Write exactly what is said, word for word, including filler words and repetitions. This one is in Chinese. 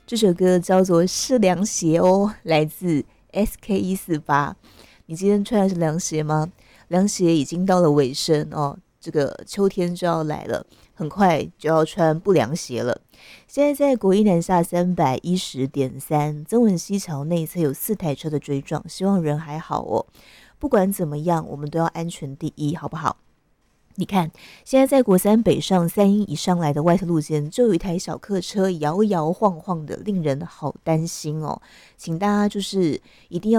这首歌叫做是凉鞋哦，来自 S K 一四八。你今天穿的是凉鞋吗？凉鞋已经到了尾声哦，这个秋天就要来了，很快就要穿不凉鞋了。现在在国一南下三百一十点三曾文溪桥内侧有四台车的追撞，希望人还好哦。不管怎么样，我们都要安全第一，好不好？你看，现在在国三北上三英以上来的外侧路肩，就有一台小客车摇摇晃晃的，令人好担心哦。请大家就是一定要